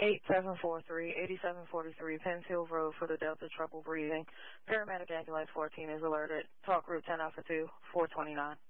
8743 Penn Hill Road for the Delta trouble breathing. Paramedic Ambulance 14 is alerted. Talk Route 10 Alpha 2, 429.